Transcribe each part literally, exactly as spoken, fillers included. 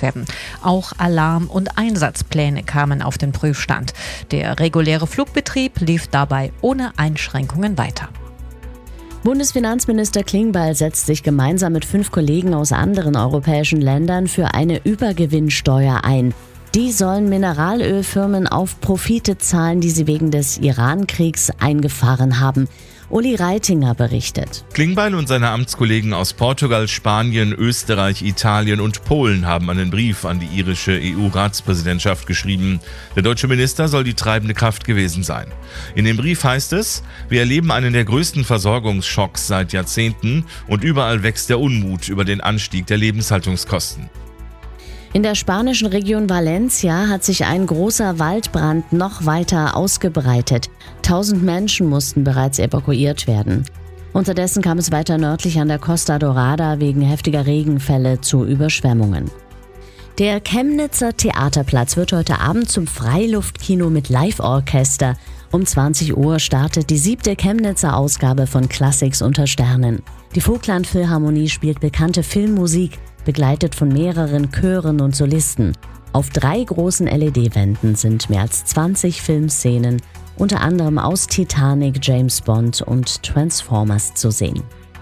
werden. Auch Alarm- und Einsatzpläne kamen auf den Prüfstand. Der reguläre Flugbetrieb lief dabei ohne Einschränkungen weiter. Bundesfinanzminister Klingbeil setzt sich gemeinsam mit fünf Kollegen aus anderen europäischen Ländern für eine Übergewinnsteuer ein. Die sollen Mineralölfirmen auf Profite zahlen, die sie wegen des Iran-Kriegs eingefahren haben. Uli Reitinger berichtet. Klingbeil und seine Amtskollegen aus Portugal, Spanien, Österreich, Italien und Polen haben einen Brief an die irische E U-Ratspräsidentschaft geschrieben. Der deutsche Minister soll die treibende Kraft gewesen sein. In dem Brief heißt es: Wir erleben einen der größten Versorgungsschocks seit Jahrzehnten und überall wächst der Unmut über den Anstieg der Lebenshaltungskosten. In der spanischen Region Valencia hat sich ein großer Waldbrand noch weiter ausgebreitet. Tausend Menschen mussten bereits evakuiert werden. Unterdessen kam es weiter nördlich an der Costa Dorada wegen heftiger Regenfälle zu Überschwemmungen. Der Chemnitzer Theaterplatz wird heute Abend zum Freiluftkino mit Live-Orchester. Um zwanzig Uhr startet die siebte Chemnitzer Ausgabe von Classics unter Sternen. Die Vogtland Philharmonie spielt bekannte Filmmusik, begleitet von mehreren Chören und Solisten. Auf drei großen L E D-Wänden sind mehr als zwanzig Filmszenen, unter anderem aus Titanic, James Bond und Transformers zu sehen.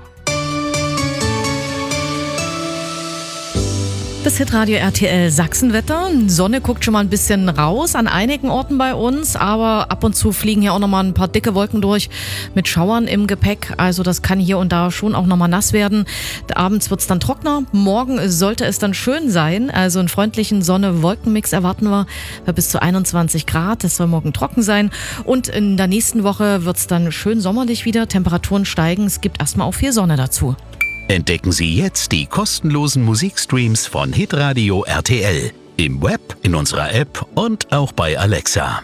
Das Hitradio R T L Sachsenwetter. Sonne guckt schon mal ein bisschen raus an einigen Orten bei uns, aber ab und zu fliegen hier auch noch mal ein paar dicke Wolken durch mit Schauern im Gepäck. Also das kann hier und da schon auch noch mal nass werden. Abends wird es dann trockener. Morgen sollte es dann schön sein. Also einen freundlichen Sonne-Wolken-Mix erwarten wir bei bis zu einundzwanzig Grad. Es soll morgen trocken sein. Und in der nächsten Woche wird es dann schön sommerlich wieder. Temperaturen steigen. Es gibt erstmal auch viel Sonne dazu. Entdecken Sie jetzt die kostenlosen Musikstreams von Hitradio R T L. Im Web, in unserer App und auch bei Alexa.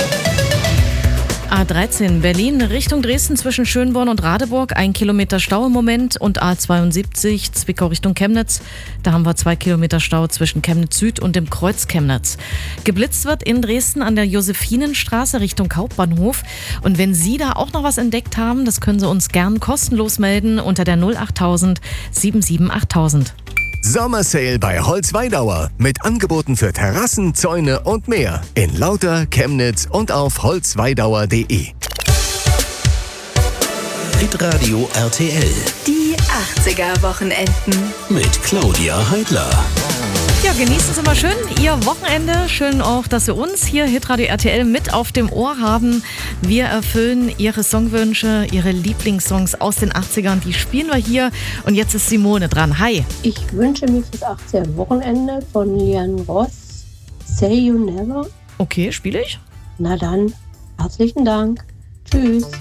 A dreizehn Berlin Richtung Dresden zwischen Schönborn und Radeburg. Ein Kilometer Stau im Moment. Und A zweiundsiebzig Zwickau Richtung Chemnitz. Da haben wir zwei Kilometer Stau zwischen Chemnitz Süd und dem Kreuz Chemnitz. Geblitzt wird in Dresden an der Josephinenstraße Richtung Hauptbahnhof. Und wenn Sie da auch noch was entdeckt haben, das können Sie uns gern kostenlos melden unter der null achttausend siebenundsiebzig achttausend. Sommersale bei Holzweidauer mit Angeboten für Terrassen, Zäune und mehr in Lauter, Chemnitz und auf holzweidauer punkt de. Hitradio R T L. Die achtziger-Wochenenden. Mit Claudia Heidler. Ja, genießen Sie mal schön Ihr Wochenende. Schön auch, dass Sie uns hier Hitradio R T L mit auf dem Ohr haben. Wir erfüllen Ihre Songwünsche, Ihre Lieblingssongs aus den achtzigern. Die spielen wir hier. Und jetzt ist Simone dran. Hi. Ich wünsche mir fürs achtziger-Wochenende von Lian Ross Say You Never. Okay, spiele ich. Na dann, herzlichen Dank. Tschüss.